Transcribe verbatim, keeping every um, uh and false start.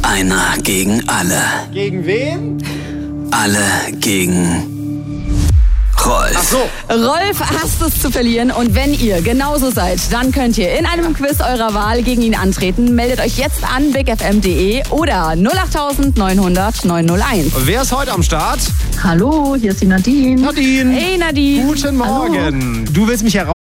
Einer gegen alle. Gegen wen? Alle gegen Rolf. Ach so. Rolf hasst es zu verlieren und wenn ihr genauso seid, dann könnt ihr in einem Quiz eurer Wahl gegen ihn antreten. Meldet euch jetzt an big f m punkt d e oder null acht neun null null neun null eins. Wer ist heute am Start? Hallo, hier ist die Nadine. Nadine. Hey Nadine. Guten Morgen. Du willst mich heraus